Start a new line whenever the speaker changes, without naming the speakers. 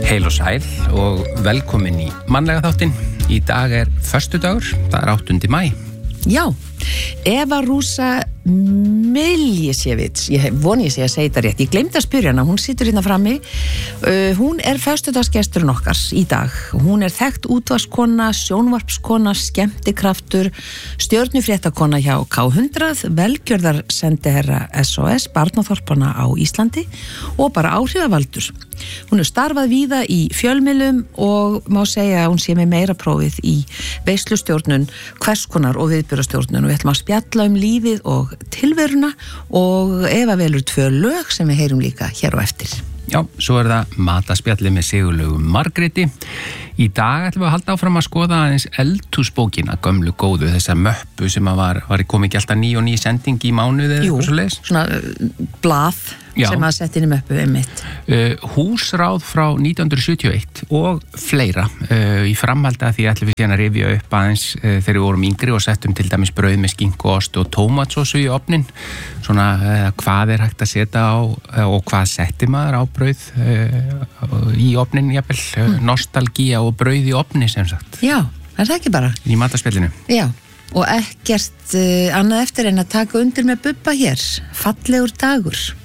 Heil og sæl og velkomin í mannlega þáttinn. Í dag föstudagur, það 8. maí.
Já, Eva Rúsa Milješević, ég voni ég sé að segja þetta rétt, ég gleymdi að spyrja hana, hún situr hérna frammi, hún föstudagsgesturinn okkar í dag, hún þekkt útvarpskona, sjónvarpskona, skemmtikraftur, stjörnufréttakona hjá K100, velgjörðar sendiherra SOS, barnaþorpana á Íslandi og bara áhrifavaldur. Hún starfað víða í fjölmiðlum og má segja að hún sé með meira prófið í veislustjórnun, hverskonar og viðburðastjórnun og við ætlum að spjalla lífið og tilveruna og Eva velur 2 lög sem við heyrum líka hér á eftir.
Já, svo það mataspjalli með Sigurlaugu Margréti. Í dag ætlum við að halda áfram að skoða aðeins eldhúsbókina, gömlu góðu, þessa möppu sem var komið ekki alltaf ný og ný sending í mánuði eða eitthvað svoleiðis.
Svona blað sem að setja inn í möppu einmitt.
Húsráð frá 1971 og fleira. Í framhaldi að því ætlum við síðan að rifja upp aðeins þegar við vorum yngri og settum til dæmis brauð með skinku, ost og tómatsósu í ofnin. Svona hvað hægt að setja á og hvað setti maður á brauð í ofnin, jafnvel, nostalgía og brauð í ofni sem sagt.
Já, það ekki bara?
Í mataspjallinu.
Já, og ekkert annað eftir en að taka undir með Bubba hér. Fallegur dagur.